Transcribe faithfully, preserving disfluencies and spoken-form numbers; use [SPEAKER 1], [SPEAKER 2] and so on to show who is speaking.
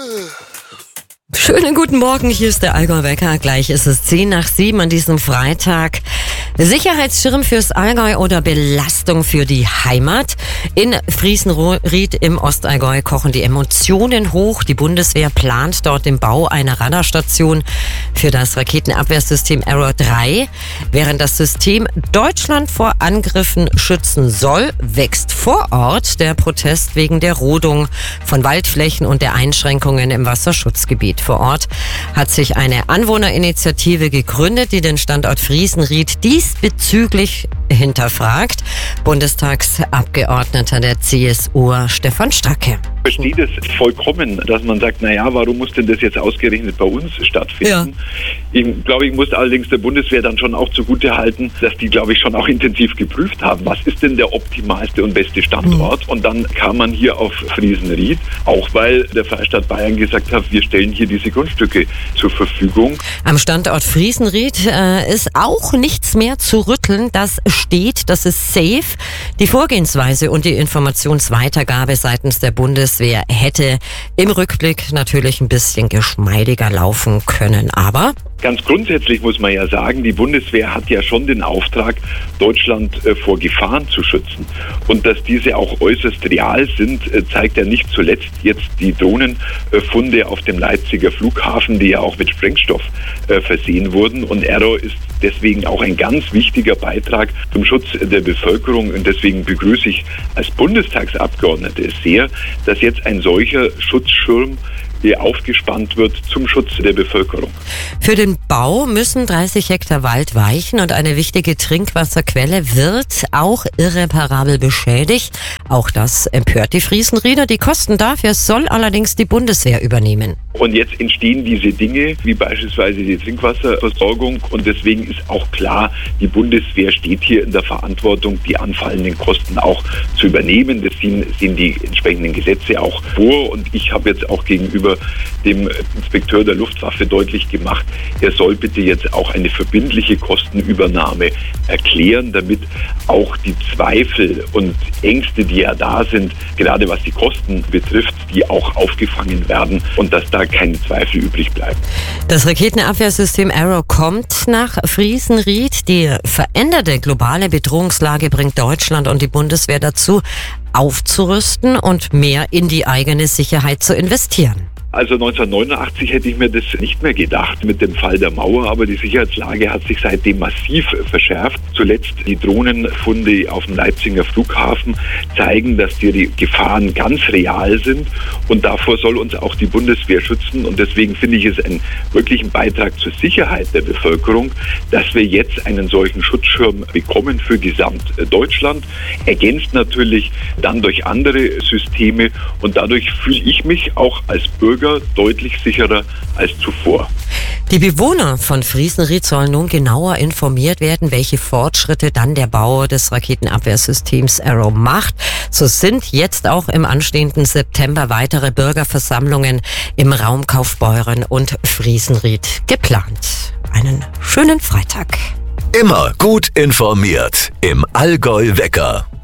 [SPEAKER 1] Schönen guten Morgen, hier ist der Allgäu Wecker. Gleich ist es zehn nach sieben an diesem Freitag. Sicherheitsschirm fürs Allgäu oder Belastung für die Heimat? In Friesenried im Ostallgäu kochen die Emotionen hoch. Die Bundeswehr plant dort den Bau einer Radarstation für das Raketenabwehrsystem Arrow drei. Während das System Deutschland vor Angriffen schützen soll, wächst vor Ort der Protest wegen der Rodung von Waldflächen und der Einschränkungen im Wasserschutzgebiet. Vor Ort hat sich eine Anwohnerinitiative gegründet, die den Standort Friesenried diesbezüglich hinterfragt. Bundestagsabgeordneter der C S U, Stefan Stracke.
[SPEAKER 2] Ich verstehe das vollkommen, dass man sagt, naja, warum muss denn das jetzt ausgerechnet bei uns stattfinden? Ja. Ich glaube, ich muss allerdings der Bundeswehr dann schon auch zugutehalten, dass die, glaube ich, schon auch intensiv geprüft haben, was ist denn der optimalste und beste Standort? Mhm. Und dann kam man hier auf Friesenried, auch weil der Freistaat Bayern gesagt hat, wir stellen hier diese Grundstücke zur Verfügung.
[SPEAKER 1] Am Standort Friesenried äh, ist auch nichts mehr zu rütteln. Das steht, das ist safe. Die Vorgehensweise und die Informationsweitergabe seitens der Bundeswehr hätte im Rückblick natürlich ein bisschen geschmeidiger laufen können, aber
[SPEAKER 2] ganz grundsätzlich muss man ja sagen, die Bundeswehr hat ja schon den Auftrag, Deutschland äh, vor Gefahren zu schützen. Und dass diese auch äußerst real sind, äh, zeigt ja nicht zuletzt jetzt die Drohnenfunde auf dem Leipziger Flughafen, die ja auch mit Sprengstoff äh, versehen wurden. Und Arrow ist deswegen auch ein ganz wichtiger Beitrag zum Schutz der Bevölkerung. Und deswegen begrüße ich als Bundestagsabgeordnete es sehr, dass jetzt ein solcher Schutzschirm aufgespannt wird zum Schutz der Bevölkerung.
[SPEAKER 1] Für den Bau müssen dreißig Hektar Wald weichen und eine wichtige Trinkwasserquelle wird auch irreparabel beschädigt. Auch das empört die Friesenrieder. Die Kosten dafür soll allerdings die Bundeswehr übernehmen.
[SPEAKER 2] Und jetzt entstehen diese Dinge, wie beispielsweise die Trinkwasserversorgung. Und deswegen ist auch klar, die Bundeswehr steht hier in der Verantwortung, die anfallenden Kosten auch zu übernehmen. Das sehen, sehen die entsprechenden Gesetze auch vor. Und ich habe jetzt auch gegenüber dem Inspekteur der Luftwaffe deutlich gemacht, er soll bitte jetzt auch eine verbindliche Kostenübernahme erklären, damit auch die Zweifel und Ängste, die ja da sind, gerade was die Kosten betrifft, die auch aufgefangen werden und dass da keine Zweifel übrig bleiben.
[SPEAKER 1] Das Raketenabwehrsystem Arrow kommt nach Friesenried. Die veränderte globale Bedrohungslage bringt Deutschland und die Bundeswehr dazu, aufzurüsten und mehr in die eigene Sicherheit zu investieren.
[SPEAKER 2] Also neunzehnhundertneunundachtzig hätte ich mir das nicht mehr gedacht mit dem Fall der Mauer, aber die Sicherheitslage hat sich seitdem massiv verschärft. Zuletzt die Drohnenfunde auf dem Leipziger Flughafen zeigen, dass die Gefahren ganz real sind und davor soll uns auch die Bundeswehr schützen und deswegen finde ich es einen wirklichen Beitrag zur Sicherheit der Bevölkerung, dass wir jetzt einen solchen Schutzschirm bekommen für Gesamtdeutschland, ergänzt natürlich dann durch andere Systeme und dadurch fühle ich mich auch als Bürger deutlich sicherer als zuvor.
[SPEAKER 1] Die Bewohner von Friesenried sollen nun genauer informiert werden, welche Fortschritte dann der Bau des Raketenabwehrsystems Arrow macht. So sind jetzt auch im anstehenden September weitere Bürgerversammlungen im Raum Kaufbeuren und Friesenried geplant. Einen schönen Freitag.
[SPEAKER 3] Immer gut informiert im Allgäu Wecker.